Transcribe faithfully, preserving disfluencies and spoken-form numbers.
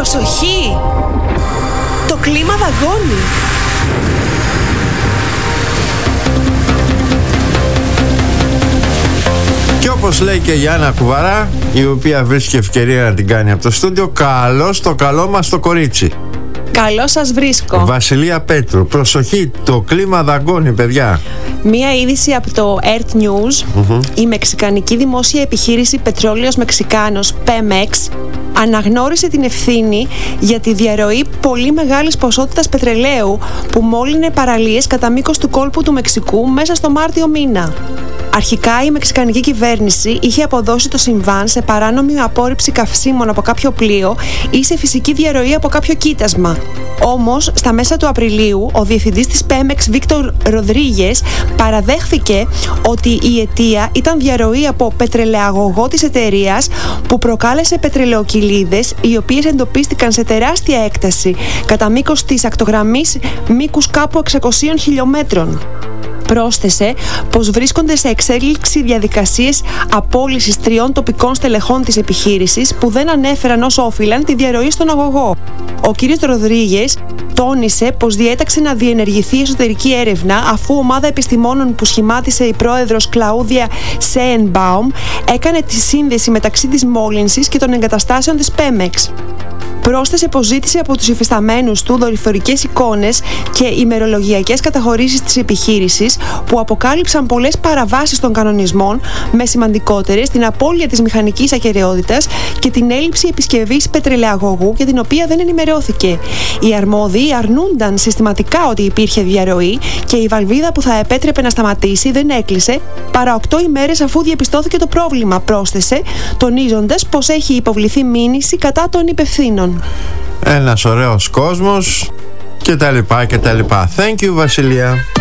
Προσοχή! Το κλίμα δαγκώνει. Και όπως λέει και η Γιάννα Κουβαρά, η οποία βρίσκει ευκαιρία να την κάνει από το στούντιο, καλώς το καλό μας το κορίτσι. Καλώς σας βρίσκω. Βασιλεία Πέτρου, προσοχή, το κλίμα δαγκώνει, παιδιά. Μία είδηση από το Earth News. Mm-hmm. Η μεξικανική δημόσια επιχείρηση Πετρόλαιος Μεξικάνος, Pemex, αναγνώρισε την ευθύνη για τη διαρροή πολύ μεγάλης ποσότητας πετρελαίου που μόλυνε παραλίες κατά μήκος του κόλπου του Μεξικού μέσα στο Μάρτιο μήνα. Αρχικά η μεξικανική κυβέρνηση είχε αποδώσει το συμβάν σε παράνομη απόρριψη καυσίμων από κάποιο πλοίο ή σε φυσική διαρροή από κάποιο κοίτασμα. Όμως, στα μέσα του Απριλίου, ο διευθυντής της Pemex, Βίκτορ Ροδρίγες, παραδέχθηκε ότι η αιτία ήταν διαρροή από πετρελαιαγωγό της εταιρείας που προκάλεσε πετρελαιοκυλίδες, οι οποίες εντοπίστηκαν σε τεράστια έκταση κατά μήκος της ακτογραμμής μήκους κάπου εξακοσίων χιλιόμετρων. Πρόσθεσε πως βρίσκονται σε εξέλιξη διαδικασίες απόλυσης τριών τοπικών στελεχών της επιχείρησης που δεν ανέφεραν ως όφυλαν τη διαρροή στον αγωγό. Ο κ. Ροδρίγες τόνισε πως διέταξε να διενεργηθεί εσωτερική έρευνα αφού ομάδα επιστημόνων που σχημάτισε η πρόεδρος Κλαούδια Σέενμπαουμ έκανε τη σύνδεση μεταξύ της μόλυνσης και των εγκαταστάσεων της Pemex. Πρόσθεσε πως ζήτησε από τους υφισταμένους του δορυφορικές εικόνες και ημερολογιακές καταχωρήσεις της επιχείρησης που αποκάλυψαν πολλές παραβάσεις των κανονισμών, με σημαντικότερες την απώλεια της μηχανικής ακεραιότητας και την έλλειψη επισκευής πετρελαιαγωγού για την οποία δεν ενημερώθηκε. Οι αρμόδιοι αρνούνταν συστηματικά ότι υπήρχε διαρροή και η βαλβίδα που θα επέτρεπε να σταματήσει δεν έκλεισε παρά οκτώ ημέρες αφού διαπιστώθηκε το πρόβλημα, πρόσθεσε, τονίζοντας πως έχει υποβληθεί μήνυση κατά των υπευθύνων. Ένας ωραίος κόσμος και τα λοιπά και τα λοιπά. Thank you, Βασιλεία.